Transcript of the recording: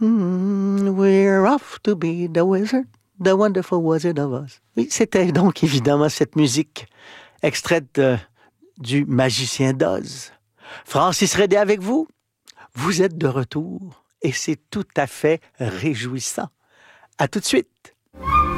We're off to be the wizard, the wonderful Wizard of Oz. Oui, c'était donc évidemment cette musique extraite du Magicien d'Oz. Francis Redé avec vous. Vous êtes de retour et c'est tout à fait réjouissant. À tout de suite.